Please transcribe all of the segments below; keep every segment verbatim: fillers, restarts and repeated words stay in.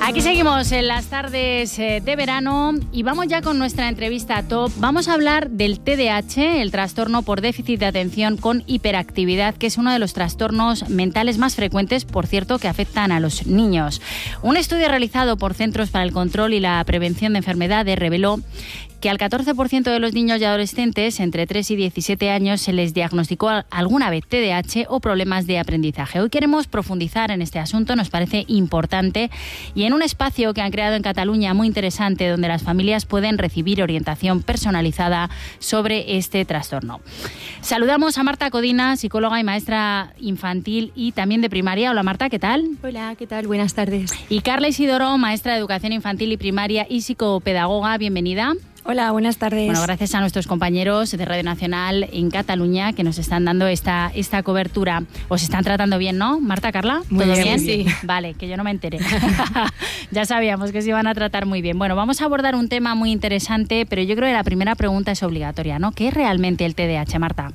Aquí seguimos en las tardes de verano y vamos ya con nuestra entrevista top. Vamos a hablar del T D A H, el trastorno por déficit de atención con hiperactividad, que es uno de los trastornos mentales más frecuentes, por cierto, que afectan a los niños. Un estudio realizado por Centros para el Control y la Prevención de Enfermedades reveló que al catorce por ciento de los niños y adolescentes entre tres y diecisiete años se les diagnosticó alguna vez T D A H o problemas de aprendizaje. Hoy queremos profundizar en este asunto, nos parece importante, y en un espacio que han creado en Cataluña muy interesante, donde las familias pueden recibir orientación personalizada sobre este trastorno. Saludamos a Marta Codina, psicóloga y maestra infantil y también de primaria. Hola Marta, ¿qué tal? Hola, ¿qué tal? Buenas tardes. Y Carla Isidoro, maestra de educación infantil y primaria y psicopedagoga. Bienvenida. Hola, buenas tardes. Bueno, gracias a nuestros compañeros de Radio Nacional en Cataluña que nos están dando esta, esta cobertura. Os están tratando bien, ¿no? Marta, Carla, muy ¿todo bien? bien? Sí. Vale, que yo no me enteré. Ya sabíamos que se iban a tratar muy bien. Bueno, vamos a abordar un tema muy interesante, pero yo creo que la primera pregunta es obligatoria, ¿no? ¿Qué es realmente el T D A H, Marta?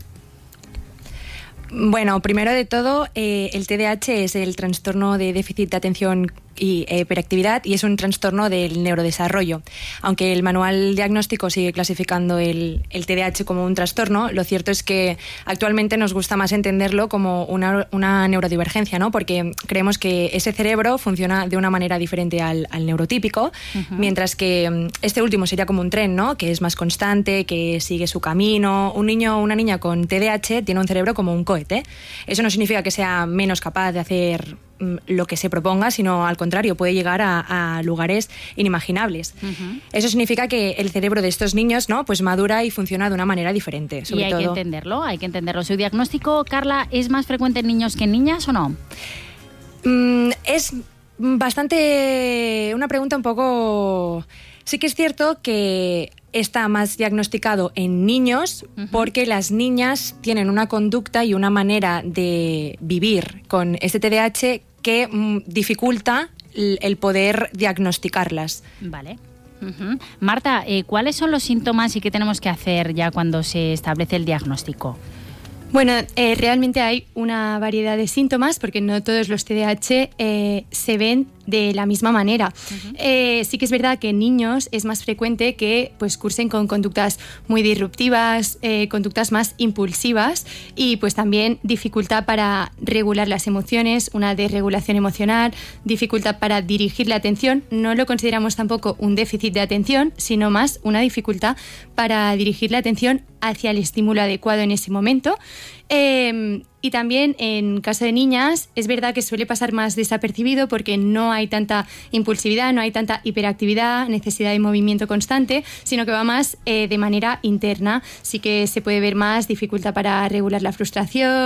Bueno, primero de todo, eh, el T D A H es el trastorno de déficit de atención y hiperactividad y es un trastorno del neurodesarrollo. Aunque el manual diagnóstico sigue clasificando el, el T D A H como un trastorno, lo cierto es que actualmente nos gusta más entenderlo como una, una neurodivergencia, ¿no? Porque creemos que ese cerebro funciona de una manera diferente al, al neurotípico, uh-huh. mientras que este último sería como un tren, ¿no? Que es más constante, que sigue su camino. Un niño o una niña con T D A H tiene un cerebro como un cohete. Eso no significa que sea menos capaz de hacer lo que se proponga, sino al contrario, puede llegar a, a lugares inimaginables. Uh-huh. Eso significa que el cerebro de estos niños, ¿no? Pues madura y funciona de una manera diferente. Sobre y hay todo. que entenderlo, hay que entenderlo. ¿Su diagnóstico, Carla, es más frecuente en niños que en niñas o no? Mm, es bastante... una pregunta un poco... Sí que es cierto que está más diagnosticado en niños uh-huh. porque las niñas tienen una conducta y una manera de vivir con este T D A H que mm, dificulta el, el poder diagnosticarlas. Vale. Uh-huh. Marta, eh, ¿cuáles son los síntomas y qué tenemos que hacer ya cuando se establece el diagnóstico? Bueno, eh, realmente hay una variedad de síntomas porque no todos los T D A H eh, se ven de la misma manera. Uh-huh. Eh, sí que es verdad que en niños es más frecuente que pues cursen con conductas muy disruptivas, eh, conductas más impulsivas y pues también dificultad para regular las emociones, una desregulación emocional, dificultad para dirigir la atención. No lo consideramos tampoco un déficit de atención, sino más una dificultad para dirigir la atención hacia el estímulo adecuado en ese momento. Eh, y también en caso de niñas es verdad que suele pasar más desapercibido porque no hay tanta impulsividad, no hay tanta hiperactividad, necesidad de movimiento constante, sino que va más eh, de manera interna. Sí que se puede ver más dificultad para regular la frustración,